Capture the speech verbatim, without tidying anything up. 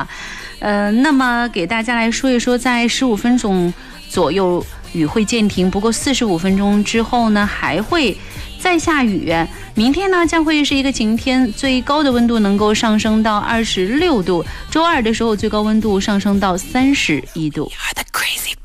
哈。呃，那么给大家来说一说，在十五分钟左右雨会渐停，不过四十五分钟之后呢，还会再下雨。明天呢将会是一个晴天，最高的温度能够上升到二十六度，周二的时候最高温度上升到三十一度。